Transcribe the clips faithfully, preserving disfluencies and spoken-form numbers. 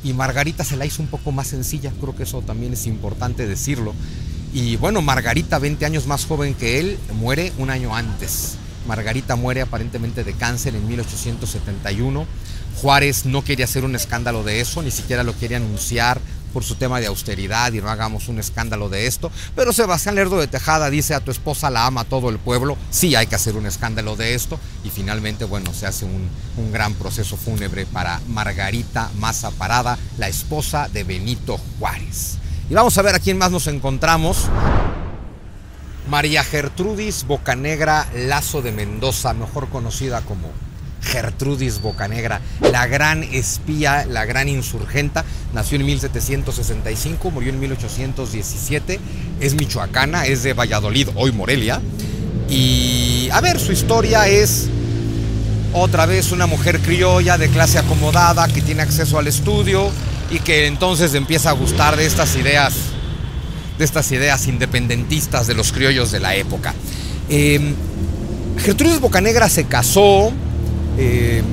y Margarita se la hizo un poco más sencilla, creo que eso también es importante decirlo. Y bueno, Margarita, veinte años más joven que él, muere un año antes. Margarita muere aparentemente de cáncer en mil ochocientos setenta y uno. Juárez no quería hacer un escándalo de eso, ni siquiera lo quería anunciar por su tema de austeridad y no hagamos un escándalo de esto. Pero Sebastián Lerdo de Tejada dice: a tu esposa la ama todo el pueblo, sí hay que hacer un escándalo de esto. Y finalmente, bueno, se hace un, un gran proceso fúnebre para Margarita Maza Parada, la esposa de Benito Juárez. Y vamos a ver a quién más nos encontramos. María Gertrudis Bocanegra Lazo de Mendoza, mejor conocida como Gertrudis Bocanegra, la gran espía, la gran insurgenta. Nació en mil setecientos sesenta y cinco, murió en mil ochocientos diecisiete, es michoacana, es de Valladolid, hoy Morelia. Y a ver, su historia es otra vez una mujer criolla de clase acomodada que tiene acceso al estudio y que entonces empieza a gustar de estas ideas, de estas ideas independentistas de los criollos de la época. Eh, Gertrudis Bocanegra se casó, eh,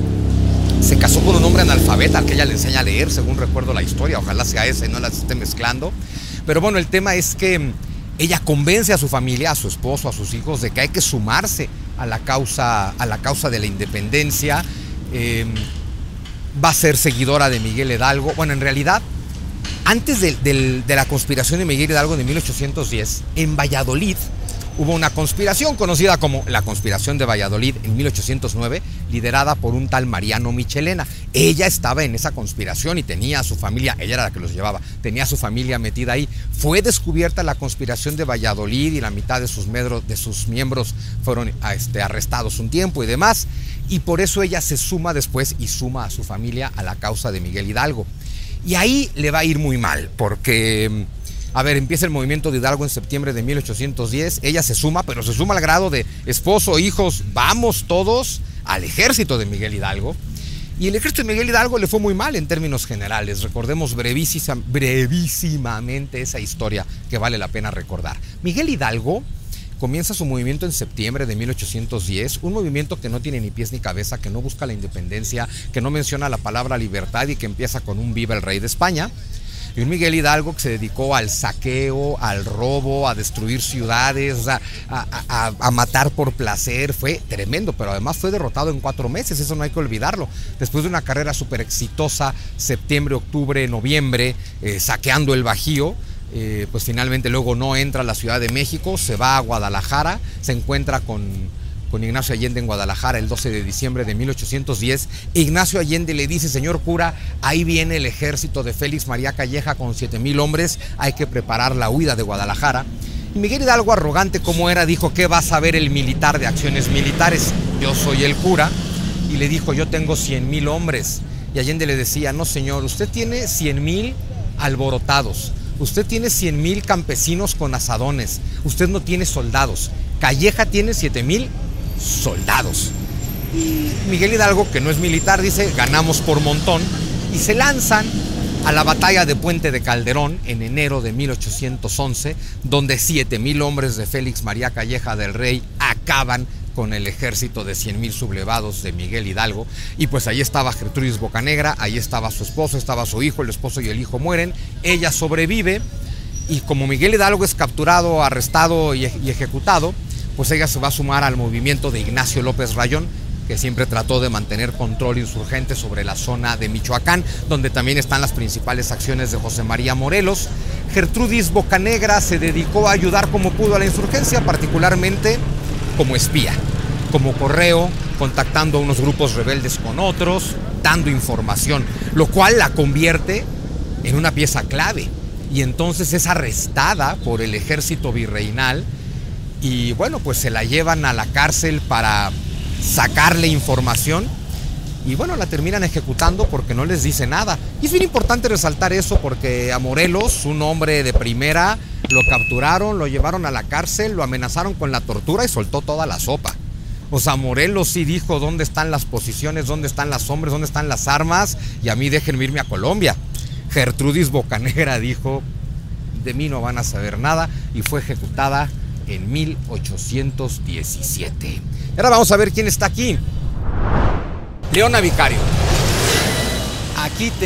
se casó con un hombre analfabeta al que ella le enseña a leer, según recuerdo la historia, ojalá sea esa y no las esté mezclando. Pero bueno, el tema es que ella convence a su familia, a su esposo, a sus hijos, de que hay que sumarse a la causa, a la causa de la independencia. Eh, va a ser seguidora de Miguel Hidalgo. Bueno, en realidad, antes de, de, de la conspiración de Miguel Hidalgo de mil ochocientos diez, en Valladolid hubo una conspiración conocida como la Conspiración de Valladolid en mil ochocientos nueve, liderada por un tal Mariano Michelena. Ella estaba en esa conspiración y tenía a su familia, ella era la que los llevaba, tenía a su familia metida ahí. Fue descubierta la Conspiración de Valladolid y la mitad de sus, medros, de sus miembros fueron este, arrestados un tiempo y demás. Y por eso ella se suma después y suma a su familia a la causa de Miguel Hidalgo. Y ahí le va a ir muy mal, porque, a ver, empieza el movimiento de Hidalgo en septiembre de mil ochocientos diez, ella se suma, pero se suma al grado de esposo, hijos, vamos todos al ejército de Miguel Hidalgo. Y el ejército de Miguel Hidalgo le fue muy mal en términos generales. Recordemos brevísima, brevísimamente esa historia que vale la pena recordar. Miguel Hidalgo comienza su movimiento en septiembre de mil ochocientos diez, un movimiento que no tiene ni pies ni cabeza, que no busca la independencia, que no menciona la palabra libertad y que empieza con un viva el rey de España. Y un Miguel Hidalgo que se dedicó al saqueo, al robo, a destruir ciudades, a, a, a, a matar por placer. Fue tremendo, pero además fue derrotado en cuatro meses, eso no hay que olvidarlo. Después de una carrera súper exitosa, septiembre, octubre, noviembre, eh, saqueando el Bajío, Eh, pues finalmente luego no entra a la Ciudad de México, se va a Guadalajara, se encuentra con, con Ignacio Allende en Guadalajara el doce de diciembre de mil ochocientos diez. Ignacio Allende le dice: señor cura, ahí viene el ejército de Félix María Calleja con siete mil hombres, hay que preparar la huida de Guadalajara. Y Miguel Hidalgo, arrogante como era, dijo: ¿qué va a saber el militar de acciones militares? Yo soy el cura. Y le dijo: yo tengo cien mil hombres. Y Allende le decía: no señor, usted tiene cien mil alborotados. Usted tiene cien mil campesinos con azadones, usted no tiene soldados. Calleja tiene siete mil soldados. Y Miguel Hidalgo, que no es militar, dice: ganamos por montón. Y se lanzan a la batalla de Puente de Calderón en enero de mil ochocientos once, donde siete mil hombres de Félix María Calleja del Rey acaban con el ejército de cien mil sublevados de Miguel Hidalgo. Y pues ahí estaba Gertrudis Bocanegra, ahí estaba su esposo, estaba su hijo, el esposo y el hijo mueren, ella sobrevive, y como Miguel Hidalgo es capturado, arrestado y, y ejecutado, pues ella se va a sumar al movimiento de Ignacio López Rayón, que siempre trató de mantener control insurgente sobre la zona de Michoacán, donde también están las principales acciones de José María Morelos. Gertrudis Bocanegra se dedicó a ayudar como pudo a la insurgencia, particularmente como espía, como correo, contactando a unos grupos rebeldes con otros, dando información, lo cual la convierte en una pieza clave. Y entonces es arrestada por el ejército virreinal y bueno, pues se la llevan a la cárcel para sacarle información y bueno, la terminan ejecutando porque no les dice nada. Y es bien importante resaltar eso porque a Morelos, un hombre de primera, lo capturaron, lo llevaron a la cárcel, lo amenazaron con la tortura y soltó toda la sopa. O sea, Morelos sí dijo dónde están las posiciones, dónde están los hombres, dónde están las armas, y a mí déjenme irme a Colombia. Gertrudis Bocanegra dijo: de mí no van a saber nada, y fue ejecutada en mil ochocientos diecisiete. Y ahora vamos a ver quién está aquí. Leona Vicario. Aquí te